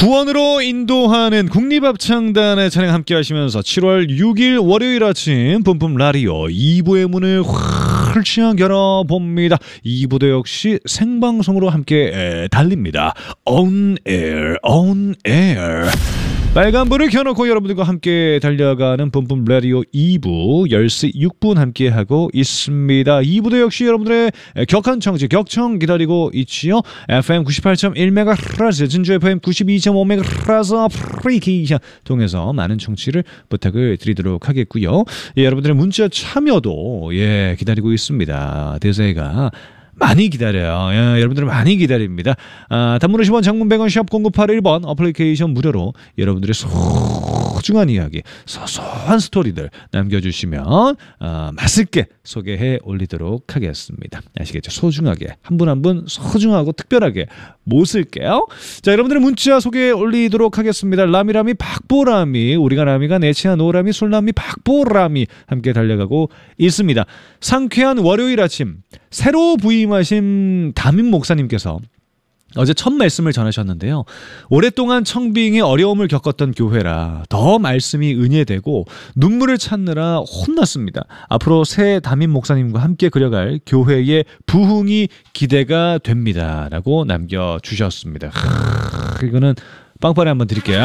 구원으로 인도하는 국립합창단의 찬양 함께 하시면서 7월 6일 월요일 아침 뿜뿜 라디오 2부의 문을 활짝 열어봅니다. 2부도 역시 생방송으로 함께 달립니다. On air, on air. 빨간불을 켜놓고 여러분들과 함께 달려가는 뿜뿜 라디오 2부 10시 6분 함께하고 있습니다. 2부도 역시 여러분들의 격한 청취 격청 기다리고 있지요. FM 98.1MHz 진주 FM 92.5MHz 어플리케이션 통해서 많은 청취를 부탁을 드리도록 하겠고요. 여러분들의 문자 참여도 기다리고 있습니다. 대세가 많이 기다려요. 여러분들 많이 기다립니다. 단문 50원 장문 100원 샵 0981번 어플리케이션 무료로 여러분들의 소중한 이야기 소소한 스토리들 남겨주시면 맛있게 소개해 올리도록 하겠습니다. 아시겠죠? 소중하게 한 분 한 분 소중하고 특별하게 모실게요. 자, 여러분들의 문자 소개해 올리도록 하겠습니다. 라미라미 박보람이 우리가 라미가 내치한 노라미 술라미 박보람이 함께 달려가고 있습니다. 상쾌한 월요일 아침 새로 부임하신 담임 목사님께서 어제 첫 말씀을 전하셨는데요. 오랫동안 청빙에 어려움을 겪었던 교회라 더 말씀이 은혜되고 눈물을 찾느라 혼났습니다. 앞으로 새 담임 목사님과 함께 그려갈 교회의 부흥이 기대가 됩니다. 라고 남겨주셨습니다. 이거는 빵빠레 한번 드릴게요.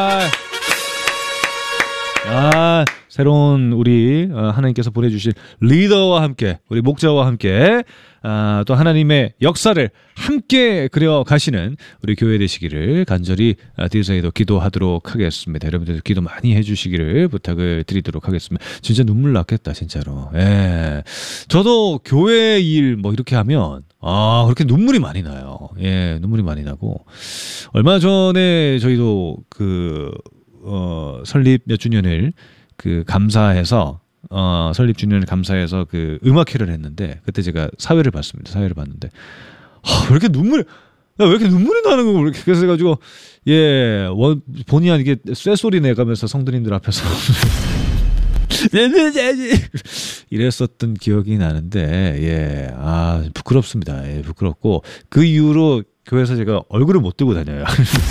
새로운 우리 하나님께서 보내주신 리더와 함께 우리 목자와 함께 또 하나님의 역사를 함께 그려가시는 우리 교회 되시기를 간절히 뒤에서도 기도하도록 하겠습니다. 여러분들 기도 많이 해주시기를 부탁을 드리도록 하겠습니다. 진짜 눈물 났겠다 진짜로. 저도 교회 일 뭐 이렇게 하면 그렇게 눈물이 많이 나요. 눈물이 많이 나고 얼마 전에 저희도 설립 몇 주년을 감사해서 설립 주년을 감사해서 음악회를 했는데 그때 제가 사회를 봤습니다. 사회를 봤는데 왜 이렇게 눈물이 나는 거고 그래서 해가지고 본의 아니게 쇠소리 내가면서 성도님들 앞에서 이랬었던 기억이 나는데 부끄럽습니다. 부끄럽고 그 이후로 교회에서 제가 얼굴을 못 들고 다녀요.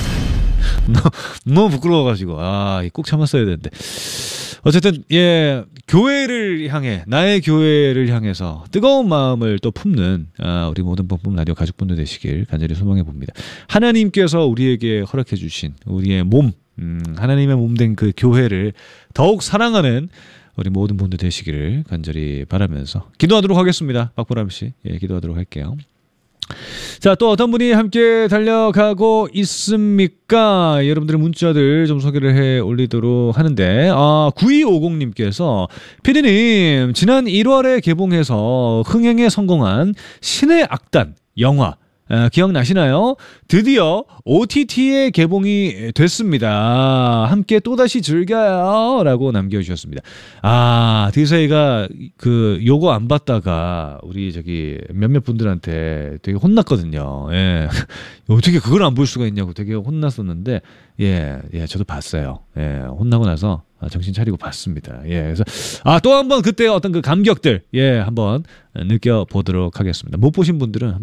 너무 부끄러워가지고 꼭 참았어야 되는데 어쨌든 교회를 향해 나의 교회를 향해서 뜨거운 마음을 또 품는 우리 모든 뿜뿜 라디오 가족분들 되시길 간절히 소망해 봅니다. 하나님께서 우리에게 허락해 주신 우리의 몸 하나님의 몸 된 그 교회를 더욱 사랑하는 우리 모든 분들 되시기를 간절히 바라면서 기도하도록 하겠습니다. 박보람 씨 기도하도록 할게요. 자, 또 어떤 분이 함께 달려가고 있습니까? 여러분들의 문자들 좀 소개를 해 올리도록 하는데 9250님께서 피디님 지난 1월에 개봉해서 흥행에 성공한 신의 악단 영화 기억나시나요? 드디어 OTT에 개봉이 됐습니다. 함께 또다시 즐겨요 라고 남겨주셨습니다. 디세이가 요거 안 봤다가 우리 몇몇 분들한테 되게 혼났거든요. 어떻게 그걸 안 볼 수가 있냐고 되게 혼났었는데 저도 봤어요. 혼나고 나서 정신 차리고 봤습니다. 그래서 또 한번 그때 어떤 감격들 한번 느껴보도록 하겠습니다. 못 보신 분들은